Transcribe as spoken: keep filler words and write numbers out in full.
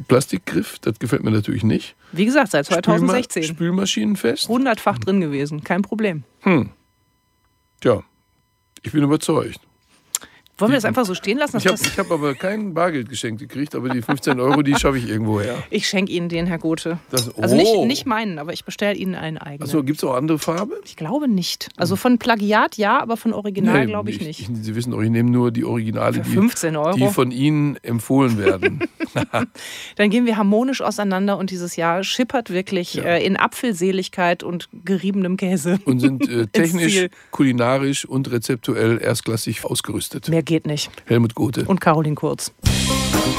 Plastikgriff, das gefällt mir natürlich nicht. Wie gesagt, seit zweitausendsechzehn. Spülma- Spülmaschinenfest. Hundertfach drin gewesen, kein Problem. Hm. Tja, ich bin überzeugt. Wollen wir das einfach so stehen lassen? Ich habe hab aber kein Bargeld geschenkt gekriegt, aber die fünfzehn Euro, die schaffe ich irgendwo her. Ich schenke Ihnen den, Herr Gothe. Das, oh. Also nicht, nicht meinen, aber ich bestelle Ihnen einen eigenen. Achso, gibt es auch andere Farbe? Ich glaube nicht. Also von Plagiat ja, aber von Original Nee, glaube ich nicht. Ich, Sie wissen doch, ich nehme nur die Originale, Für fünfzehn Euro? Die, die von Ihnen empfohlen werden. Dann gehen wir harmonisch auseinander und dieses Jahr schippert wirklich Ja. äh, in Apfelseligkeit und geriebenem Käse. Und sind äh, technisch, Ziel. kulinarisch und rezeptuell erstklassig ausgerüstet. Mehr geht nicht. Helmut Gothe. Und Caroline Kurz.